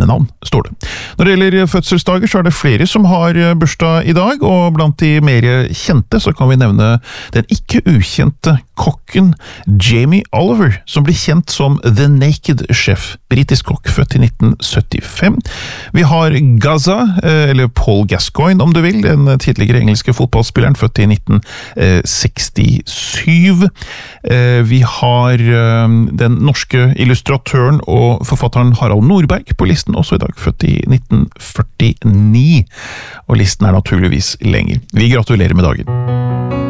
navn, står det. Når det gjelder fødselsdager, så det flere som har bursdag i dag, og blant de mer kjente så kan vi nevne den ikke ukjente kokken Jamie Oliver, som blir kjent som The Naked Chef, britisk kokk, født i 1975. Vi har Gaza, eller Paul Gascoigne om du vil, den tidligere engelske fotballspilleren, født i 1967. Vi har den norske illustratøren og forfatteren Harald Norberg på listen, også i dag født i 1949. Og listen naturligvis lenger. Vi gratulerer med dagen.